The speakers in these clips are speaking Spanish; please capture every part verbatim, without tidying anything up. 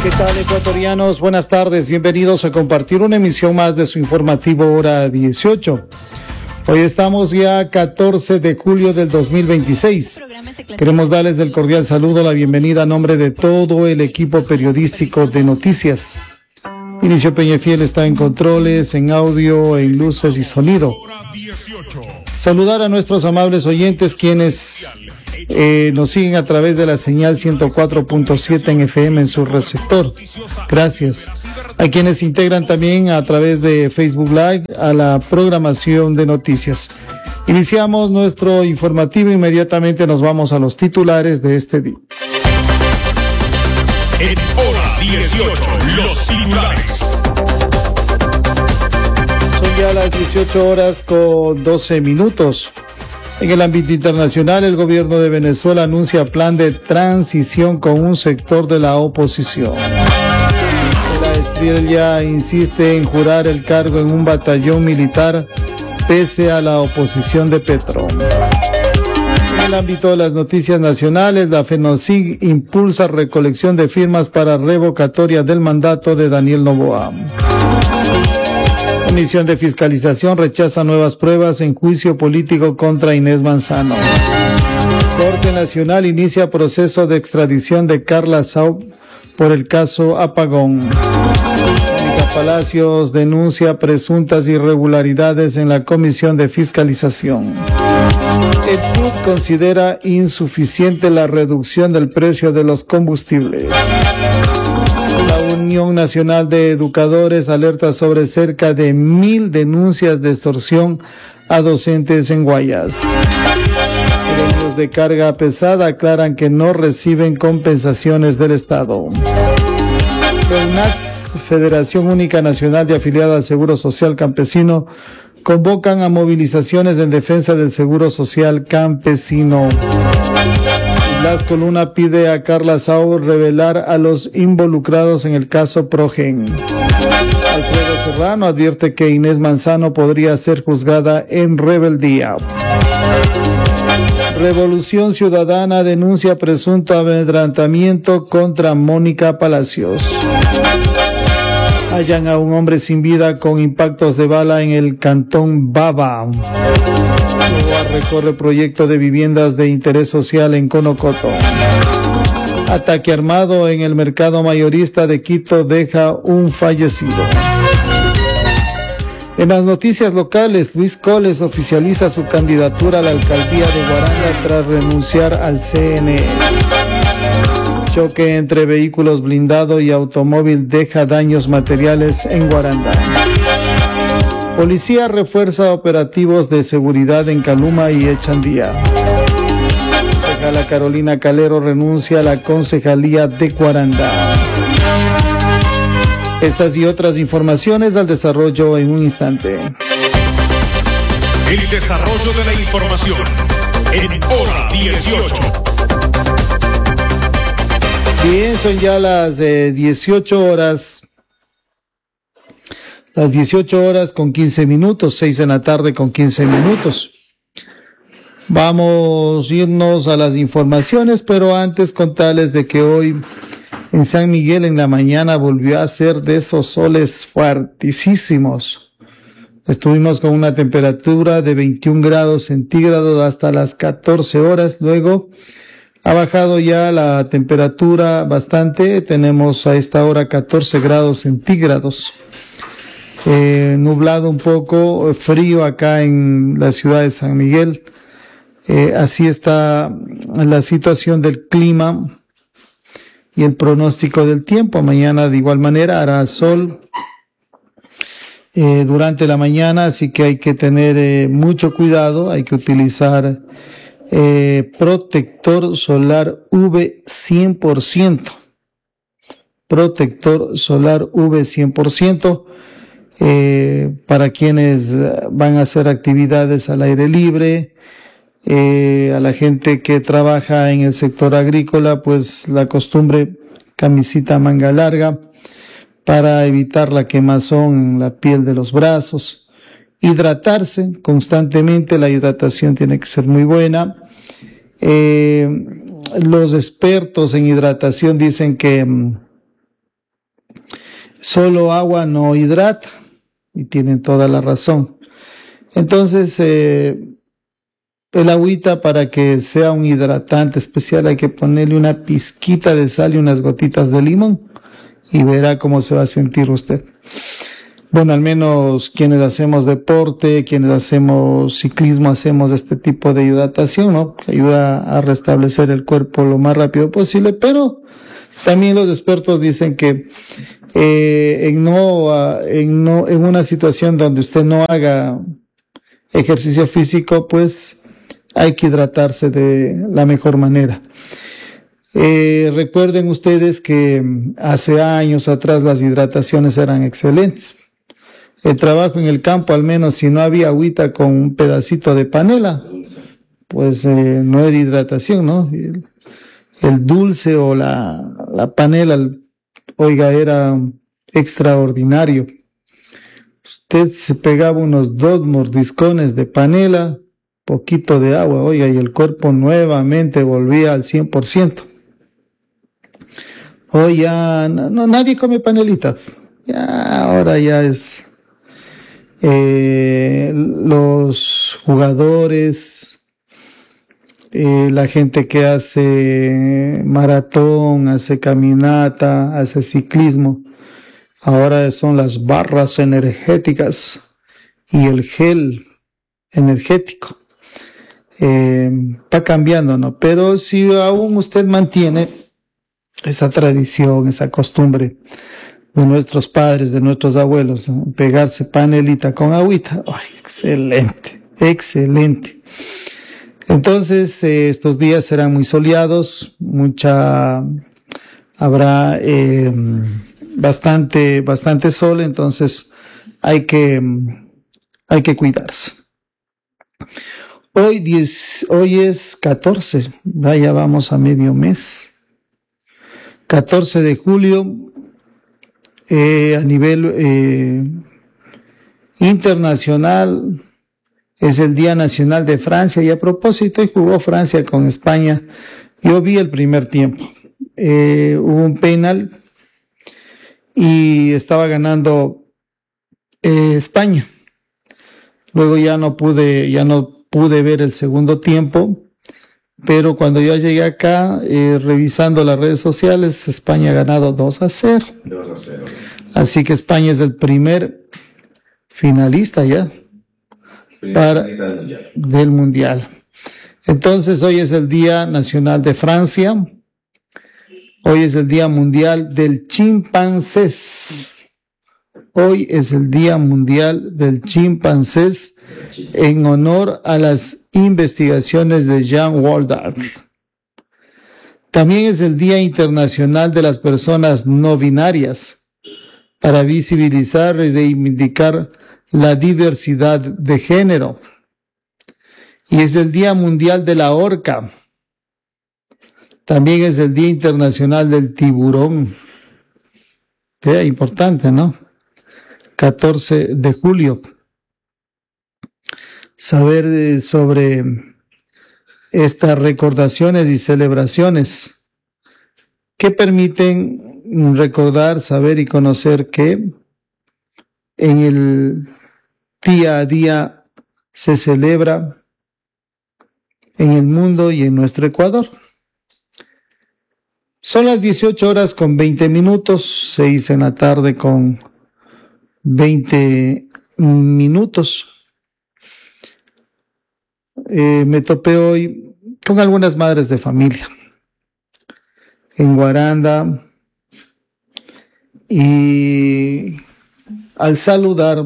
¿Qué tal, ecuatorianos? Buenas tardes, bienvenidos a compartir una emisión más de su informativo Hora dieciocho. Hoy estamos ya catorce de julio del dos mil veintiséis. Queremos darles el cordial saludo, la bienvenida a nombre de todo el equipo periodístico de Noticias. Inicio Peñafiel está en controles, en audio, en luces y sonido. Saludar a nuestros amables oyentes quienes eh, nos siguen a través de la señal ciento cuatro punto siete en F M en su receptor. Gracias. A quienes integran también a través de Facebook Live a la programación de noticias. Iniciamos nuestro informativo, inmediatamente nos vamos a los titulares de este día. En Hora dieciocho, los titulares. Son ya las dieciocho horas con doce minutos. En el ámbito internacional, el gobierno de Venezuela anuncia plan de transición con un sector de la oposición. La Espriel ya insiste en jurar el cargo en un batallón militar pese a la oposición de Petro. En el ámbito de las noticias nacionales, la FENOCIG impulsa recolección de firmas para revocatoria del mandato de Daniel Noboa. Comisión de Fiscalización rechaza nuevas pruebas en juicio político contra Inés Manzano. Corte Nacional inicia proceso de extradición de Carla Saub por el caso Apagón. Mónica Palacios denuncia presuntas irregularidades en la Comisión de Fiscalización. El F U D considera insuficiente la reducción del precio de los combustibles. La Unión Nacional de Educadores alerta sobre cerca de mil denuncias de extorsión a docentes en Guayas. Gremios de carga pesada aclaran que no reciben compensaciones del Estado. FEUNAX, Federación Única Nacional de Afiliados al Seguro Social Campesino, convocan a movilizaciones en defensa del Seguro Social Campesino. Blas Coluna pide a Carla Saub revelar a los involucrados en el caso Progen. Alfredo Serrano advierte que Inés Manzano podría ser juzgada en rebeldía. Revolución Ciudadana denuncia presunto amedrentamiento contra Mónica Palacios. Hallan a un hombre sin vida con impactos de bala en el cantón Baba. Noboa recorre proyecto de viviendas de interés social en Conocoto. Ataque armado en el mercado mayorista de Quito deja un fallecido. En las noticias locales, Luis Coles oficializa su candidatura a la alcaldía de Guaranda tras renunciar al C N E. Choque entre vehículos blindado y automóvil deja daños materiales en Guaranda. Policía refuerza operativos de seguridad en Caluma y Echandía. Concejala Carolina Calero renuncia a la concejalía de Guaranda. Estas y otras informaciones al desarrollo en un instante. El desarrollo de la información en Hora dieciocho. Bien, son ya las eh, dieciocho horas. Las dieciocho horas con quince minutos, seis de la tarde con quince minutos. Vamos a irnos a las informaciones, pero antes contarles de que hoy en San Miguel en la mañana volvió a ser de esos soles fuertísimos. Estuvimos con una temperatura de veintiún grados centígrados hasta las catorce horas. Luego ha bajado ya la temperatura bastante. Tenemos a esta hora catorce grados centígrados. Eh, nublado un poco, frío acá en la ciudad de San Miguel. Eh, así está la situación del clima y el pronóstico del tiempo. Mañana de igual manera hará sol eh, durante la mañana, así que hay que tener eh, mucho cuidado. Hay que utilizar eh, protector solar U V cien por ciento. Protector solar U V cien por ciento. Eh, para quienes van a hacer actividades al aire libre, eh, a la gente que trabaja en el sector agrícola, pues la costumbre camisita manga larga para evitar la quemazón en la piel de los brazos. Hidratarse constantemente, la hidratación tiene que ser muy buena. Eh, los expertos en hidratación dicen que solo agua no hidrata, y tienen toda la razón. Entonces, eh, el agüita, para que sea un hidratante especial, hay que ponerle una pizquita de sal y unas gotitas de limón, y verá cómo se va a sentir usted. Bueno, al menos quienes hacemos deporte, quienes hacemos ciclismo, hacemos este tipo de hidratación, ¿no? Que ayuda a restablecer el cuerpo lo más rápido posible, pero también los expertos dicen que eh, en, no, en, no, en una situación donde usted no haga ejercicio físico, pues hay que hidratarse de la mejor manera. Eh, recuerden ustedes que hace años atrás las hidrataciones eran excelentes. El trabajo en el campo, al menos si no había agüita con un pedacito de panela, pues eh, no era hidratación, ¿no? El, el dulce o la, la panela, oiga, era extraordinario. Usted se pegaba unos dos mordiscones de panela, poquito de agua, oiga, y el cuerpo nuevamente volvía al cien por ciento. Hoy ya no, no, nadie come panelita. Ya, ahora ya es eh, los jugadores, eh, la gente que hace maratón, hace caminata, hace ciclismo. Ahora son las barras energéticas y el gel energético. Eh, está cambiando, ¿no? Pero si aún usted mantiene esa tradición, esa costumbre de nuestros padres, de nuestros abuelos, ¿no? Pegarse panelita con agüita, ¡ay, excelente, excelente! Entonces, eh, estos días serán muy soleados, mucha, habrá eh, bastante, bastante sol, entonces hay que, hay que cuidarse. Hoy, diez, hoy es catorce, ya vamos a medio mes. catorce de julio, eh, a nivel eh, internacional, es el Día Nacional de Francia, y a propósito, jugó Francia con España. Yo vi el primer tiempo. Eh, hubo un penal y estaba ganando eh, España. Luego ya no pude, ya no pude ver el segundo tiempo, pero cuando yo llegué acá, eh, revisando las redes sociales, España ha ganado dos a cero. dos a cero. Así que España es el primer finalista ya primer para, finalista del, mundial. del Mundial. Entonces, hoy es el Día Nacional de Francia. Hoy es el Día Mundial del Chimpancés. Hoy es el Día Mundial del Chimpancés en honor a las investigaciones de Jean Woldard. También es el Día Internacional de las Personas No Binarias, para visibilizar y reivindicar la diversidad de género. Y es el Día Mundial de la Orca. También es el Día Internacional del Tiburón. Eh, importante, ¿no? catorce de julio. Saber eh, sobre estas recordaciones y celebraciones que permiten recordar, saber y conocer que en el día a día se celebra en el mundo y en nuestro Ecuador. Son las dieciocho horas con veinte minutos, seis en la tarde con veinte minutos. Eh, me topé hoy con algunas madres de familia en Guaranda, y al saludar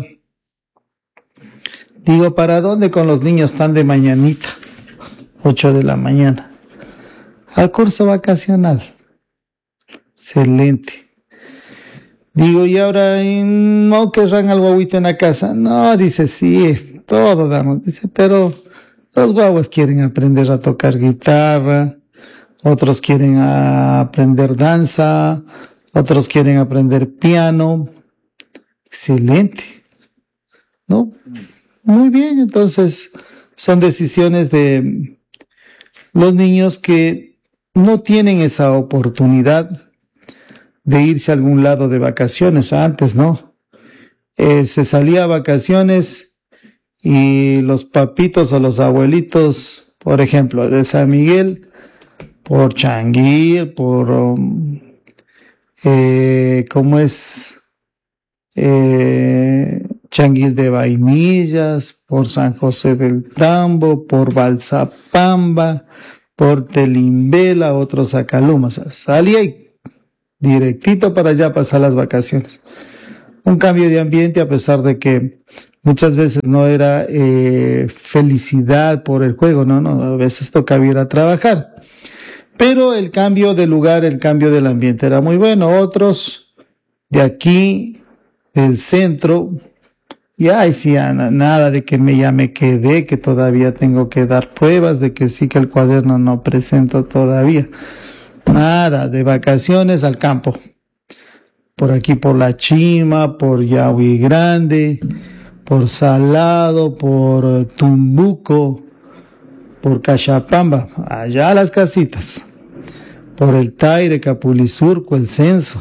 digo, ¿para dónde con los niños tan de mañanita? ocho de la mañana. Al curso vacacional. Excelente. Digo, ¿y ahora no querrán al guaguito en la casa? No, dice, sí, todo damos. Dice, pero los guaguas quieren aprender a tocar guitarra, otros quieren aprender danza, otros quieren aprender piano. Excelente, ¿no? Muy bien, entonces son decisiones de los niños que no tienen esa oportunidad de irse a algún lado de vacaciones. Antes, ¿no? Eh, se salía a vacaciones y los papitos o los abuelitos, por ejemplo, de San Miguel, por Changuil, por, um, eh, ¿cómo es? Eh, Changuil de Vainillas, por San José del Tambo, por Balsapamba, por Telimbela, otros Sacaluma. O sea, salía y directito para allá a pasar las vacaciones. Un cambio de ambiente, a pesar de que muchas veces no era eh, felicidad por el juego, no, no, a veces tocaba ir a trabajar. Pero el cambio de lugar, el cambio del ambiente era muy bueno. Otros de aquí, del centro, y ay, sí, Ana, nada de que me ya me quedé, que todavía tengo que dar pruebas de que sí que el cuaderno no presento todavía. Nada, de vacaciones al campo. Por aquí por La Chima, por Yahui Grande, por Salado, por Tumbuco, por Cachapamba, allá las casitas, por el Taire, Capulizurco, el Censo,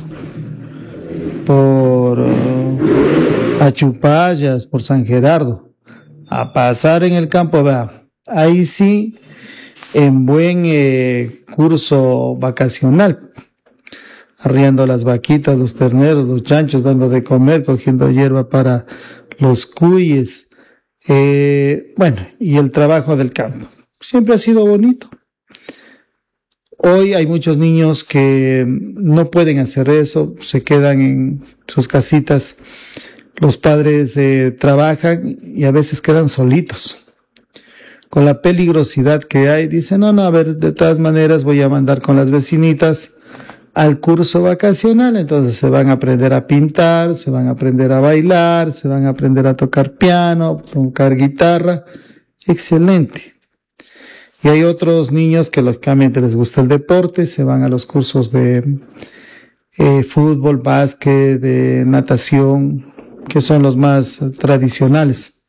por uh, Achupayas, por San Gerardo, a pasar en el campo, vea, ahí sí, en buen eh, curso vacacional, arriando las vaquitas, los terneros, los chanchos, dando de comer, cogiendo hierba para los cuyes, eh, bueno, y el trabajo del campo. Siempre ha sido bonito. Hoy hay muchos niños que no pueden hacer eso, se quedan en sus casitas, los padres eh, trabajan y a veces quedan solitos. Con la peligrosidad que hay, dicen, no, no, a ver, de todas maneras voy a mandar con las vecinitas al curso vacacional, entonces se van a aprender a pintar, se van a aprender a bailar, se van a aprender a tocar piano, tocar guitarra, excelente. Y hay otros niños que lógicamente les gusta el deporte, se van a los cursos de eh, fútbol, básquet, de natación, que son los más tradicionales.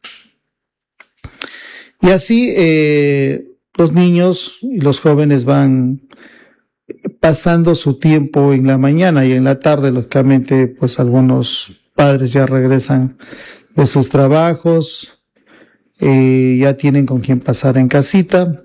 Y así eh, los niños y los jóvenes van pasando su tiempo en la mañana y en la tarde, lógicamente, pues algunos padres ya regresan de sus trabajos, eh, ya tienen con quién pasar en casita.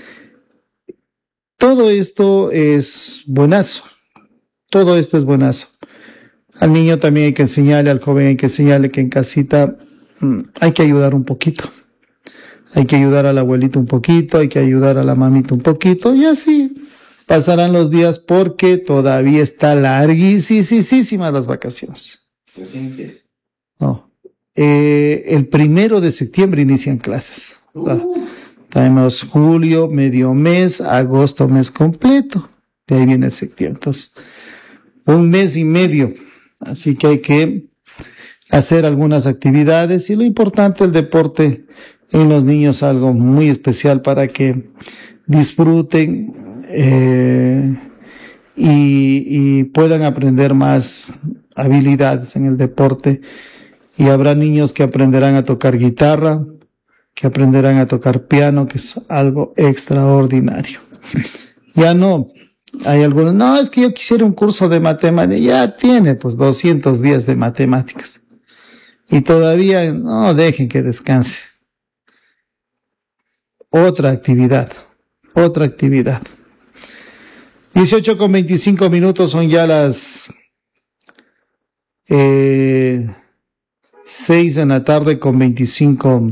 Todo esto es buenazo, todo esto es buenazo. Al niño también hay que enseñarle, al joven hay que enseñarle que en casita mmm, hay que ayudar un poquito. Hay que ayudar al abuelito un poquito, hay que ayudar a la mamita un poquito, y así pasarán los días porque todavía está larguísimas las vacaciones. ¿Recién empieza? No. Eh, el primero de septiembre inician clases. Uh. Tenemos julio, medio mes, agosto, mes completo. De ahí viene septiembre. Entonces, un mes y medio. Así que hay que hacer algunas actividades y lo importante, el deporte en los niños, algo muy especial para que disfruten eh, y, y puedan aprender más habilidades en el deporte. Y habrá niños que aprenderán a tocar guitarra, que aprenderán a tocar piano, que es algo extraordinario. Ya no, hay algunos, no, es que yo quisiera un curso de matemáticas, ya tiene pues doscientos días de matemáticas. Y todavía, no, dejen que descanse. Otra actividad, otra actividad. dieciocho con veinticinco minutos, son ya las eh, seis de la tarde con veinticinco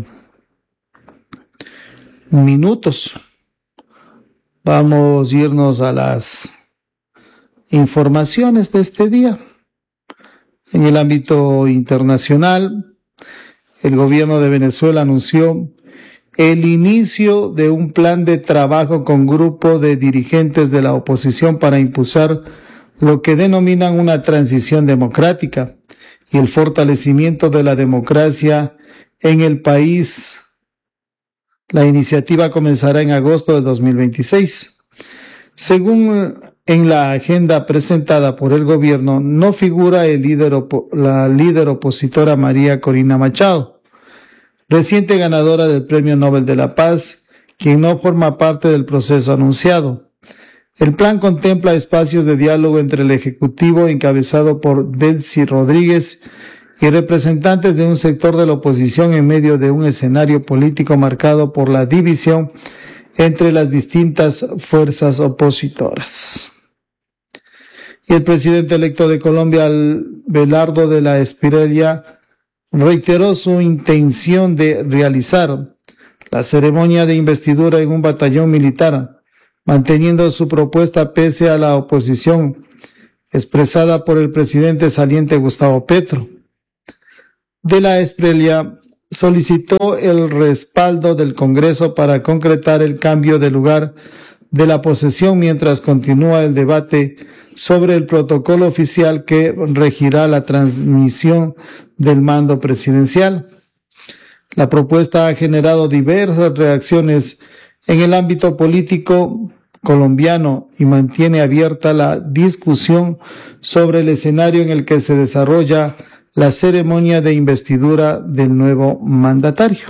minutos. Vamos a irnos a las informaciones de este día. En el ámbito internacional, el gobierno de Venezuela anunció el inicio de un plan de trabajo con grupo de dirigentes de la oposición para impulsar lo que denominan una transición democrática y el fortalecimiento de la democracia en el país. La iniciativa comenzará en agosto de dos mil veintiséis. Según en la agenda presentada por el gobierno, no figura el líder la líder opositora María Corina Machado, reciente ganadora del Premio Nobel de la Paz, quien no forma parte del proceso anunciado. El plan contempla espacios de diálogo entre el Ejecutivo, encabezado por Delcy Rodríguez, y representantes de un sector de la oposición en medio de un escenario político marcado por la división entre las distintas fuerzas opositoras. Y el presidente electo de Colombia, Abelardo de la Espriella, reiteró su intención de realizar la ceremonia de investidura en un batallón militar, manteniendo su propuesta pese a la oposición expresada por el presidente saliente Gustavo Petro. De la Espriella solicitó el respaldo del Congreso para concretar el cambio de lugar de la posesión mientras continúa el debate sobre el protocolo oficial que regirá la transmisión del mando presidencial. La propuesta ha generado diversas reacciones en el ámbito político colombiano y mantiene abierta la discusión sobre el escenario en el que se desarrolla la ceremonia de investidura del nuevo mandatario.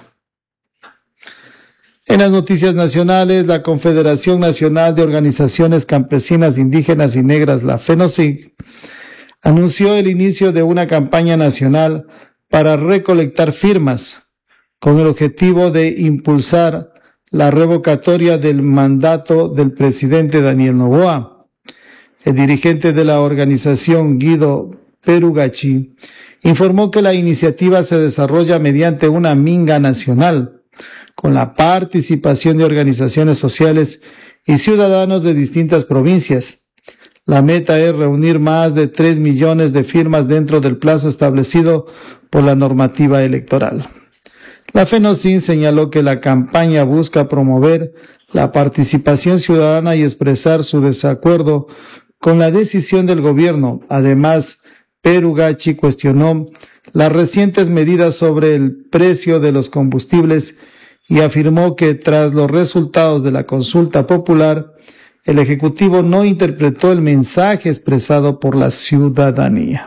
En las noticias nacionales, la Confederación Nacional de Organizaciones Campesinas Indígenas y Negras, la FENOCIG, anunció el inicio de una campaña nacional para recolectar firmas con el objetivo de impulsar la revocatoria del mandato del presidente Daniel Noboa. El dirigente de la organización, Guido Perugachi, informó que la iniciativa se desarrolla mediante una minga nacional, con la participación de organizaciones sociales y ciudadanos de distintas provincias. La meta es reunir más de tres millones de firmas dentro del plazo establecido por la normativa electoral. La FENOCIN señaló que la campaña busca promover la participación ciudadana y expresar su desacuerdo con la decisión del gobierno. Además, Perugachi cuestionó las recientes medidas sobre el precio de los combustibles y afirmó que tras los resultados de la consulta popular, el Ejecutivo no interpretó el mensaje expresado por la ciudadanía.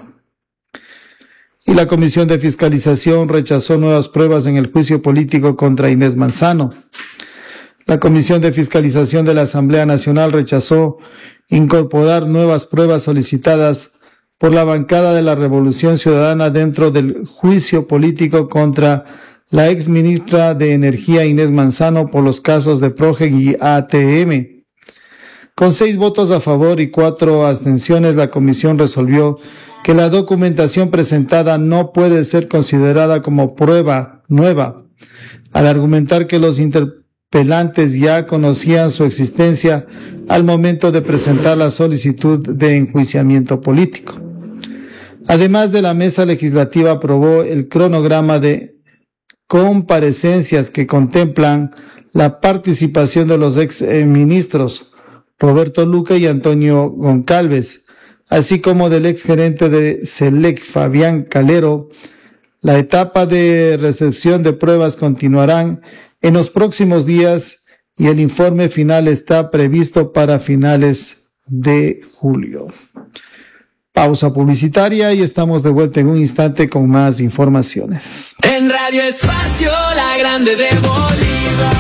Y la Comisión de Fiscalización rechazó nuevas pruebas en el juicio político contra Inés Manzano. La Comisión de Fiscalización de la Asamblea Nacional rechazó incorporar nuevas pruebas solicitadas por la bancada de la Revolución Ciudadana dentro del juicio político contra la exministra de Energía Inés Manzano por los casos de Progen y A T M. Con seis votos a favor y cuatro abstenciones, la comisión resolvió que la documentación presentada no puede ser considerada como prueba nueva, al argumentar que los interpelantes ya conocían su existencia al momento de presentar la solicitud de enjuiciamiento político. Además de la mesa legislativa, aprobó el cronograma de comparecencias que contemplan la participación de los ex ministros Roberto Luque y Antonio Goncalves, así como del ex gerente de SELEC, Fabián Calero. La etapa de recepción de pruebas continuarán en los próximos días y el informe final está previsto para finales de julio. Pausa publicitaria y estamos de vuelta en un instante con más informaciones. En Radio Espacio, la grande de Bolívar.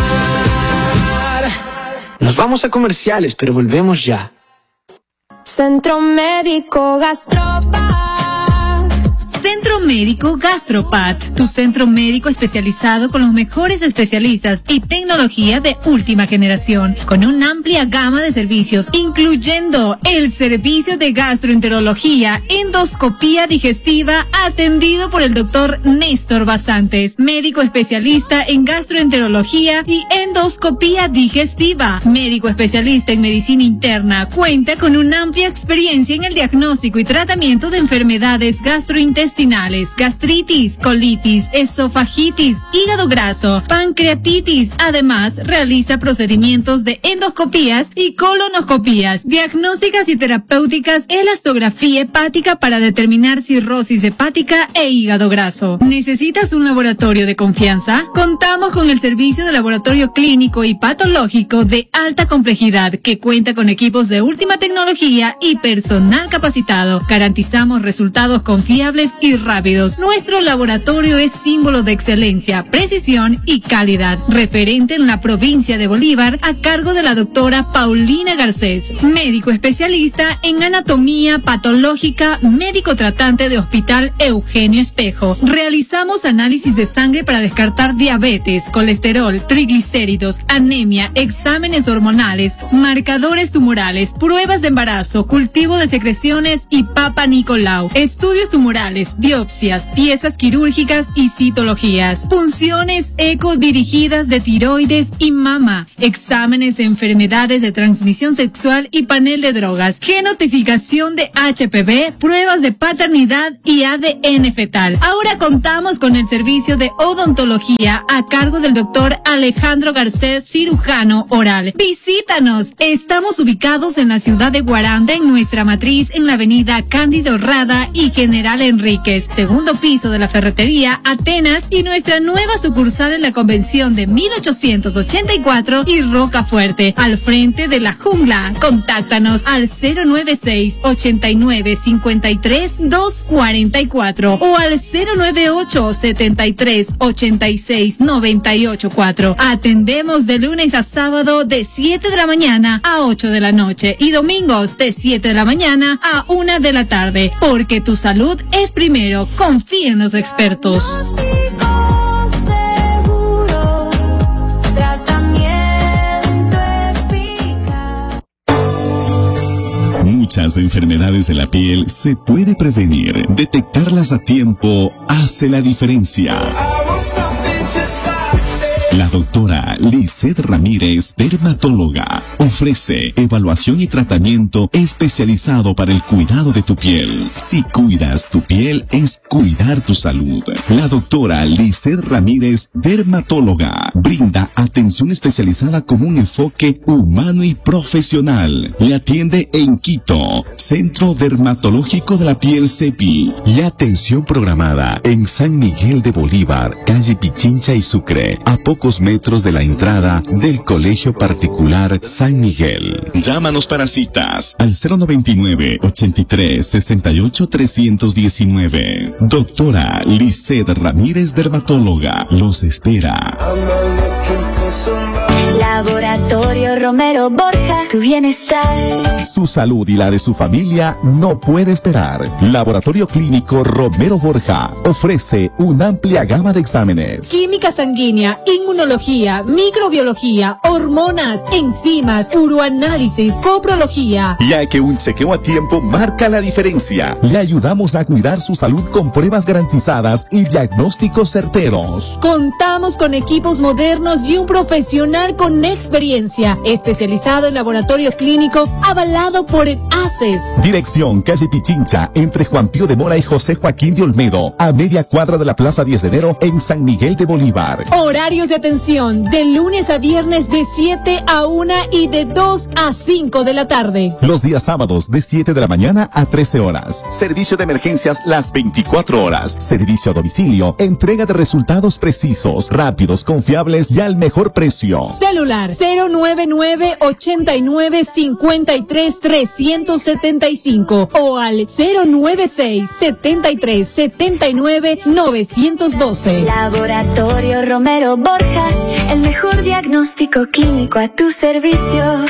Nos vamos a comerciales, pero volvemos ya. Centro Médico Gastropat. Centro Médico Gastropat, tu centro médico especializado con los mejores especialistas y tecnología de última generación, con una amplia gama de servicios, incluyendo el servicio de gastroenterología, endoscopía digestiva, atendido por el doctor Néstor Basantes, médico especialista en gastroenterología y endoscopía digestiva, médico especialista en medicina interna, cuenta con una amplia experiencia en el diagnóstico y tratamiento de enfermedades gastrointestinales, gastritis, colitis, esofagitis, hígado graso, pancreatitis. Además, realiza procedimientos de endoscopías y colonoscopías, diagnósticas y terapéuticas, elastografía hepática para determinar cirrosis hepática e hígado graso. ¿Necesitas un laboratorio de confianza? Contamos con el servicio de laboratorio clínico y patológico de alta complejidad que cuenta con equipos de última tecnología y personal capacitado. Garantizamos resultados confiables y rápidos. Nuestro laboratorio es símbolo de excelencia, precisión y calidad. Referente en la provincia de Bolívar, a cargo de la doctora Paulina Garcés, médico especialista en anatomía patológica, médico tratante de Hospital Eugenio Espejo. Realizamos análisis de sangre para descartar diabetes, colesterol, triglicéridos, anemia, exámenes hormonales, marcadores tumorales, pruebas de embarazo, cultivo de secreciones y Papa Nicolau, estudios tumorales, biopsias, piezas quirúrgicas y citologías, punciones eco dirigidas de tiroides y mama, exámenes de enfermedades de transmisión sexual y panel de drogas, genotificación de H P V, pruebas de paternidad y A D N fetal. Ahora contamos con el servicio de odontología a cargo del doctor Alejandro Garcés, cirujano oral. Visítanos. Estamos ubicados en la ciudad de Guaranda, en nuestra matriz en la avenida Cándido Rada y General Enríquez, segundo piso de la ferretería Atenas, y nuestra nueva sucursal en la convención de mil ochocientos ochenta y cuatro y Rocafuerte, al frente de la jungla. Contáctanos al cero nueve seis, ochenta y nueve, cincuenta y tres, doscientos cuarenta y cuatro o al cero nueve ocho, setenta y tres, ochenta y seis, noventa y ocho cuatro. Atendemos de lunes a sábado de siete de la mañana a ocho de la noche y domingos de siete de la mañana a una de la tarde, porque tu salud es primero. Confía en los expertos. Muchas enfermedades de la piel se puede prevenir. Detectarlas a tiempo hace la diferencia. La doctora Lizeth Ramírez, dermatóloga, ofrece evaluación y tratamiento especializado para el cuidado de tu piel. Si cuidas tu piel, es cuidar tu salud. La doctora Lizeth Ramírez, dermatóloga, brinda atención especializada con un enfoque humano y profesional. Le atiende en Quito, Centro Dermatológico de la Piel CEPI, y atención programada en San Miguel de Bolívar, calle Pichincha y Sucre, a pocos metros de la entrada del Colegio Particular San Miguel. Llámanos para citas al cero noventa y nueve, ochenta y tres, sesenta y ocho, trescientos diecinueve. Doctora Lizeth Ramírez, dermatóloga, los espera. Laboratorio Romero Borja, tu bienestar. Su salud y la de su familia no puede esperar. Laboratorio Clínico Romero Borja ofrece una amplia gama de exámenes. Química sanguínea, inmunología, microbiología, hormonas, enzimas, uroanálisis, coprología. Ya que un chequeo a tiempo marca la diferencia. Le ayudamos a cuidar su salud con pruebas garantizadas y diagnósticos certeros. Contamos con equipos modernos y un profesional con experiencia, especializado en laboratorio clínico, avalado por el A C E S. Dirección calle Pichincha, entre Juan Pío de Mora y José Joaquín de Olmedo, a media cuadra de la Plaza diez de enero en San Miguel de Bolívar. Horarios de atención de lunes a viernes de siete a una y de dos a cinco de la tarde. Los días sábados de siete de la mañana a trece horas. Servicio de emergencias las veinticuatro horas. Servicio a domicilio, entrega de resultados precisos, rápidos, confiables y al mejor precio. Celular cero nueve nueve, ochenta y nueve, cincuenta y tres, trescientos setenta y cinco o al cero nueve seis, setenta y tres, setenta y nueve, novecientos doce. Laboratorio Romero Borja, el mejor diagnóstico clínico a tu servicio.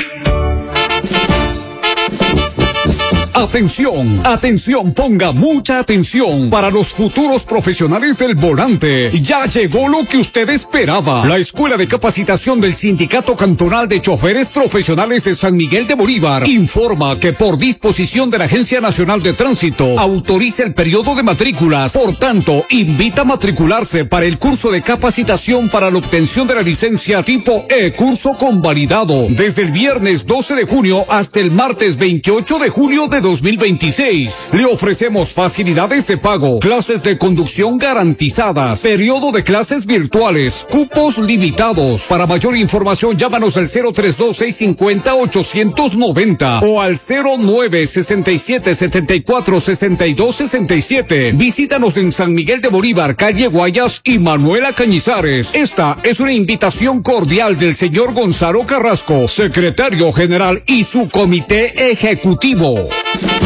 Atención, atención, ponga mucha atención para los futuros profesionales del volante. Ya llegó lo que usted esperaba. La Escuela de Capacitación del Sindicato Cantonal de Choferes Profesionales de San Miguel de Bolívar informa que por disposición de la Agencia Nacional de Tránsito autoriza el periodo de matrículas. Por tanto, invita a matricularse para el curso de capacitación para la obtención de la licencia tipo E, curso convalidado, desde el viernes doce de junio hasta el martes veintiocho de julio de dos mil veintiséis. Le ofrecemos facilidades de pago, clases de conducción garantizadas, periodo de clases virtuales, cupos limitados. Para mayor información, llámanos al cero tres dos, seis cinco cero, ochocientos noventa o al cero nueve, sesenta y siete, setenta y cuatro, sesenta y dos, sesenta y siete. Visítanos en San Miguel de Bolívar, calle Guayas y Manuela Cañizares. Esta es una invitación cordial del señor Gonzalo Carrasco, secretario general, y su comité ejecutivo.